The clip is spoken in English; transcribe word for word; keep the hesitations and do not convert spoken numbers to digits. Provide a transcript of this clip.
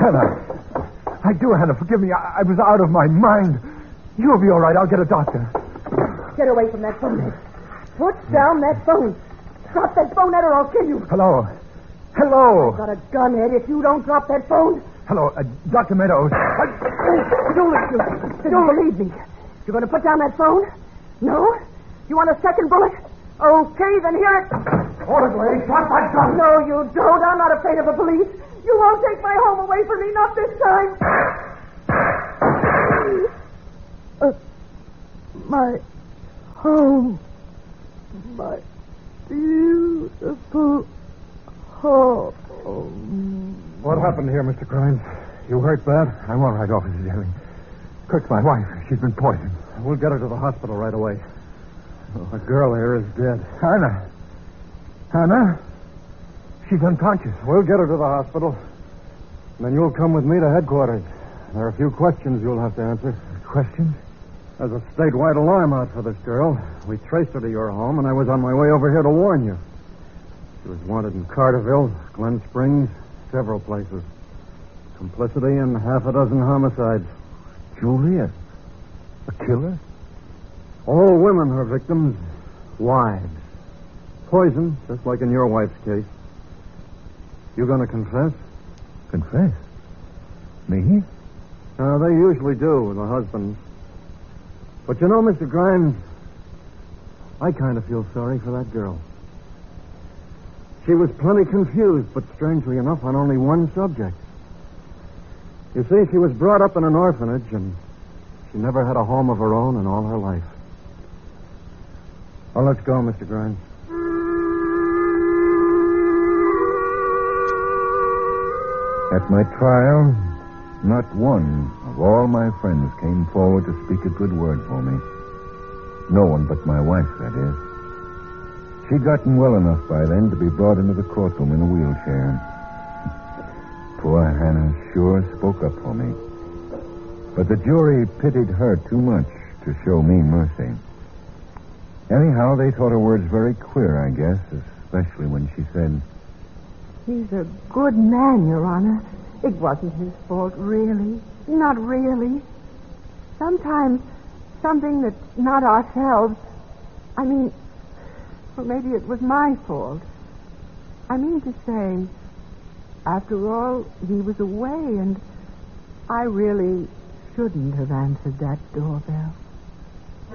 Hannah. I do, Hannah. Forgive me. I, I was out of my mind. You'll be all right. I'll get a doctor. Get away from that phone, Ed. Put down that phone. Drop that phone, Ed, or I'll kill you. Hello. Hello. I've got a gun, Ed. If you don't drop that phone... Hello, uh, Doctor Meadows. Don't, don't believe me. You're going to put down that phone? No? You want a second bullet? Okay, then here it... Hold it, lady. Drop that gun. No, you don't. I'm not afraid of the police. You won't take my home away from me, not this time. Uh, my home. My beautiful home. What happened here, Mister Grimes? You hurt bad? I'm all right, Officer Denning. Kirk's my wife. She's been poisoned. We'll get her to the hospital right away. Oh, the girl here is dead. Hannah. Hannah? She's unconscious. We'll get her to the hospital. And then you'll come with me to headquarters. There are a few questions you'll have to answer. Questions? There's a statewide alarm out for this girl. We traced her to your home, and I was on my way over here to warn you. She was wanted in Carterville, Glen Springs, several places. Complicity in half a dozen homicides. Julia? A killer? All women are victims. Wives. Poison, just like in your wife's case. You going to confess? Confess? Me? Uh, they usually do, the husbands. But you know, Mister Grimes, I kind of feel sorry for that girl. She was plenty confused, but strangely enough, on only one subject. You see, she was brought up in an orphanage, and she never had a home of her own in all her life. Oh, let's go, Mister Grimes. At my trial, not one of all my friends came forward to speak a good word for me. No one but my wife, that is. She'd gotten well enough by then to be brought into the courtroom in a wheelchair. Poor Hannah sure spoke up for me. But the jury pitied her too much to show me mercy. Anyhow, they thought her words very queer, I guess, especially when she said, He's a good man, Your Honor. It wasn't his fault, really. Not really. Sometimes something that's not ourselves. I mean, well, maybe it was my fault. I mean to say, after all, he was away, and I really shouldn't have answered that doorbell.